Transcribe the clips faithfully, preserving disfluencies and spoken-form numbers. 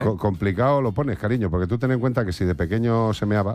Co- complicado lo pones, cariño, porque tú ten en cuenta que si de pequeño se meaba,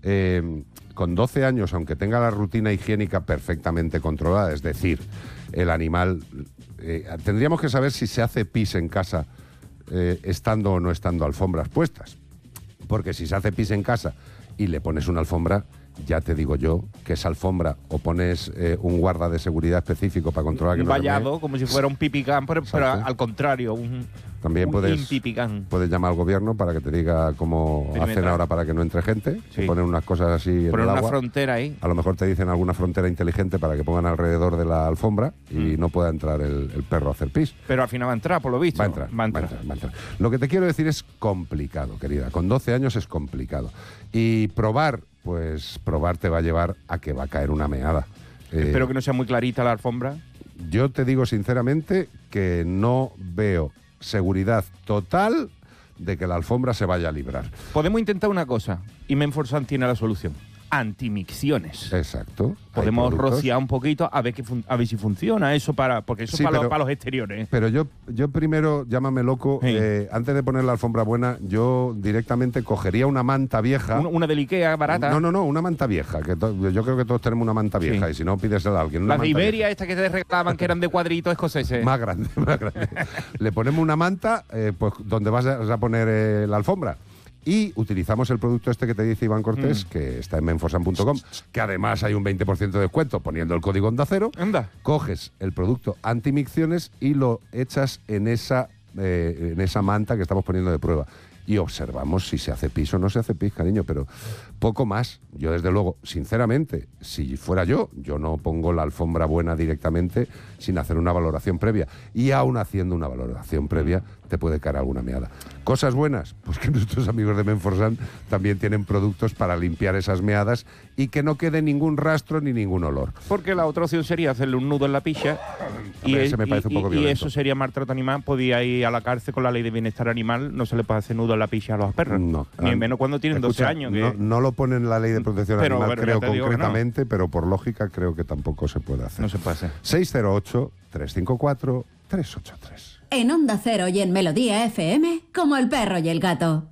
eh, con doce años, aunque tenga la rutina higiénica perfectamente controlada, es decir, el animal, eh, tendríamos que saber si se hace pis en casa, eh, estando o no estando alfombras puestas. Porque si se hace pis en casa y le pones una alfombra, ya te digo yo que esa alfombra o pones eh, un guarda de seguridad específico para controlar que un no se vallado, mee. como si fuera un pipicán, pero, pero Exacto. al contrario, un, También un puedes, impipicán. puedes llamar al gobierno para que te diga cómo Perimetral. hacen ahora para que no entre gente. Sí. Se ponen unas cosas así en Poner el una agua. frontera ahí. A lo mejor te dicen alguna frontera inteligente para que pongan alrededor de la alfombra y Mm. no pueda entrar el, el perro a hacer pis. Pero al final va a entrar, por lo visto. Va a entrar, Va a entrar. va a entrar, va a entrar. Lo que te quiero decir es complicado, querida. Con doce años es complicado. Y probar, pues probar te va a llevar a que va a caer una meada. Eh, Espero que no sea muy clarita la alfombra. Yo te digo sinceramente que no veo seguridad total de que la alfombra se vaya a librar. Podemos intentar una cosa, y Menforsan tiene la solución. Antimicciones. Exacto. Hay Podemos productos. rociar un poquito a ver, que fun- a ver si funciona eso para... Porque eso Sí, para, pero- los, para los exteriores. Pero yo, yo primero, llámame loco, Sí. eh, antes de poner la alfombra buena, yo directamente cogería una manta vieja. Una, una del Ikea barata. No, no, no, una manta vieja. Que to- yo creo que todos tenemos una manta vieja Sí. y si no, pídesela a alguien. Una Las de manta Iberia, estas que te reclaman que eran de cuadritos escoceses. vieja. Más grande, más grande. Le ponemos una manta eh, pues donde vas a, vas a poner eh, la alfombra. Y utilizamos el producto este que te dice Iván Cortés, Mm. que está en menforsan punto com, que además hay un veinte por ciento de descuento poniendo el código Onda Cero. Anda. Coges el producto antimicciones y lo echas en esa, eh, en esa manta que estamos poniendo de prueba. Y observamos si se hace pis o no se hace pis, cariño, pero poco más. Yo, desde luego, sinceramente, si fuera yo, yo no pongo la alfombra buena directamente sin hacer una valoración previa. Y aún haciendo una valoración previa, te puede caer alguna meada. Cosas buenas, pues que nuestros amigos de Menforsan también tienen productos para limpiar esas meadas y que no quede ningún rastro ni ningún olor. Porque la otra opción sería hacerle un nudo en la picha y, Hombre, ese me y- parece un poco y- y violento. eso sería maltrato animal. Podía ir a la cárcel con la ley de bienestar animal. No se le puede hacer nudo en la picha a los perros. No. Ni Ah, menos cuando tienen escucha, doce años. Que... No, no lo pone en la ley de protección Pero, animal, pero creo ya te digo que no. concretamente, pero por lógica creo que tampoco se puede hacer. No se puede hacer. seis cero ocho, tres cinco cuatro, tres ocho tres. En Onda Cero y en Melodía F M, como el perro y el gato.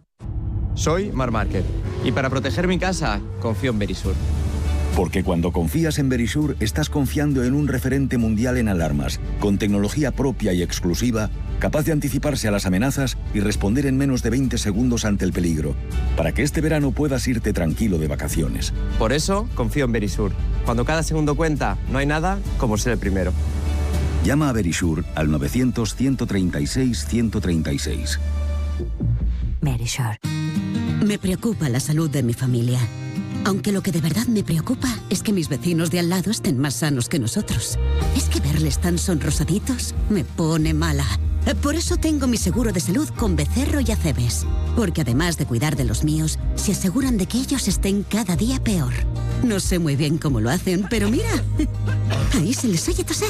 Soy Mar Márquez y para proteger mi casa confío en Verisur. Porque cuando confías en Verisur, estás confiando en un referente mundial en alarmas, con tecnología propia y exclusiva, capaz de anticiparse a las amenazas y responder en menos de veinte segundos ante el peligro, para que este verano puedas irte tranquilo de vacaciones. Por eso confío en Verisur. Cuando cada segundo cuenta, no hay nada como ser el primero. Llama a Verisur al novecientos, ciento treinta y seis, ciento treinta y seis. Verisur. Me preocupa la salud de mi familia. Aunque lo que de verdad me preocupa es que mis vecinos de al lado estén más sanos que nosotros. Es que verles tan sonrosaditos me pone mala. Por eso tengo mi seguro de salud con Becerro y Acebes. Porque además de cuidar de los míos, se aseguran de que ellos estén cada día peor. No sé muy bien cómo lo hacen, pero mira, ahí se les oye toser.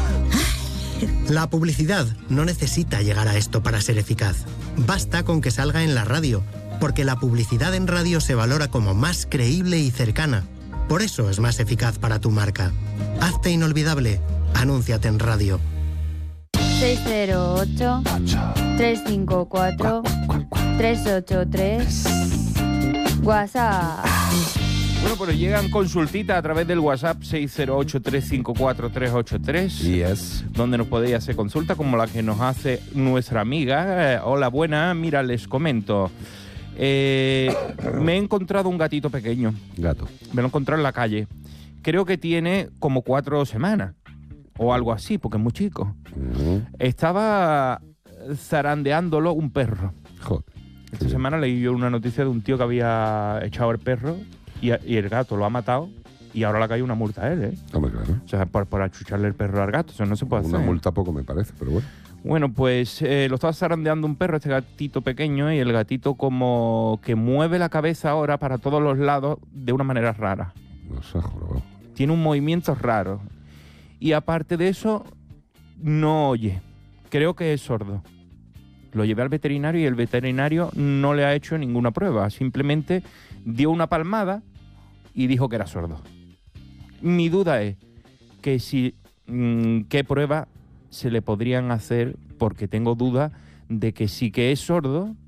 La publicidad no necesita llegar a esto para ser eficaz. Basta con que salga en la radio, porque la publicidad en radio se valora como más creíble y cercana. Por eso es más eficaz para tu marca. Hazte inolvidable. Anúnciate en radio. seis cero ocho, tres cinco cuatro, tres ocho tres. WhatsApp. Bueno, pero llegan consultitas a través del WhatsApp seis cero ocho, tres cinco cuatro, tres ocho tres. Yes. Donde nos podéis hacer consultas como la que nos hace nuestra amiga. Eh, hola, buena. Mira, les comento. Eh, me he encontrado un gatito pequeño. Gato. Me lo he encontrado en la calle. Creo que tiene como cuatro semanas. O algo así, porque es muy chico. Uh-huh. Estaba zarandeándolo un perro. Joder. Esta semana leí yo una noticia de un tío que había echado el perro y, y el gato lo ha matado y ahora le ha caído una multa a él, ¿eh? Hombre, claro. O sea, por, por achucharle el perro al gato. Eso no se puede Una hacer. multa poco me parece, pero bueno. Bueno, pues eh, lo estaba zarandeando un perro, este gatito pequeño, y el gatito como que mueve la cabeza ahora para todos los lados de una manera rara. No sé, jorobado. Tiene un movimiento raro. Y aparte de eso, no oye. Creo que es sordo. Lo llevé al veterinario y el veterinario no le ha hecho ninguna prueba. Simplemente dio una palmada y dijo que era sordo. Mi duda es que si mmm, qué prueba se le podrían hacer, porque tengo duda de que sí que es sordo